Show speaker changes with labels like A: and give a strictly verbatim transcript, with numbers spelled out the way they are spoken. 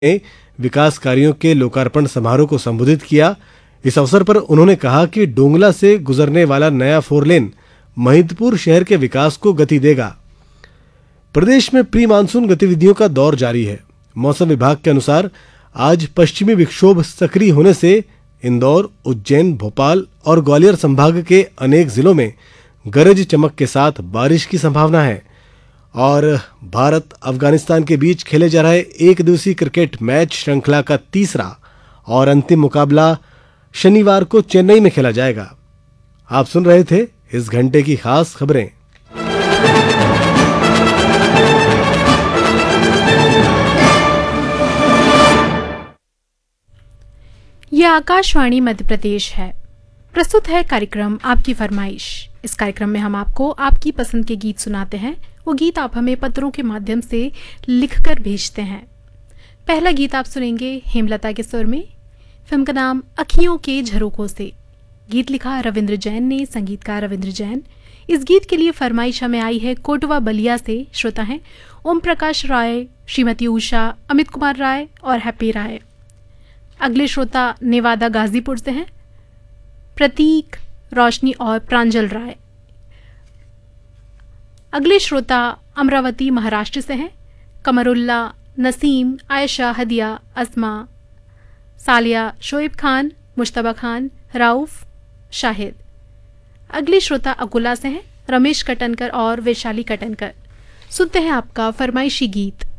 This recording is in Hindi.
A: ने विकास कार्यों के लोकार्पण समारोह को संबोधित किया। इस अवसर पर उन्होंने कहा कि डोंगला से गुजरने वाला नया फोर लेन महिदपुर शहर के विकास को गति देगा। प्रदेश में प्री मानसून गतिविधियों का दौर जारी है। मौसम विभाग के अनुसार आज पश्चिमी विक्षोभ सक्रिय होने से इंदौर, उज्जैन, भोपाल और ग्वालियर संभाग के अनेक जिलों में गरज चमक के साथ बारिश की संभावना है। और भारत अफगानिस्तान के बीच खेले जा रहे एक दिवसीय क्रिकेट मैच श्रृंखला का तीसरा और अंतिम मुकाबला शनिवार को चेन्नई में खेला जाएगा। आप सुन रहे थे इस घंटे की खास खबरें।
B: यह आकाशवाणी मध्य प्रदेश है। प्रस्तुत है कार्यक्रम आपकी फरमाइश। इस कार्यक्रम में हम आपको आपकी पसंद के गीत सुनाते हैं। वो गीत आप हमें पत्रों के माध्यम से लिखकर भेजते हैं। पहला गीत आप सुनेंगे हेमलता के स्वर में। फिल्म का नाम अखियों के झरोकों से। गीत लिखा रविंद्र जैन ने, संगीतकार रविंद्र जैन। इस गीत के लिए फरमाइश हमें आई है कोटवा बलिया से। श्रोता हैं ओम प्रकाश राय, श्रीमती उषा, अमित कुमार राय और हैप्पी राय। अगले श्रोता नेवादा गाजीपुर से हैं, प्रतीक, रोशनी और प्रांजल राय। अगले श्रोता अमरावती महाराष्ट्र से हैं, कमरुल्ला, नसीम, आयशा, हदिया, अस्मा, सालिया, शोएब खान, मुश्तबा खान, राउफ, शाहिद। अगले श्रोता अकोला से हैं, रमेश कटनकर और वैशाली कटनकर। सुनते हैं आपका फरमाइशी गीत।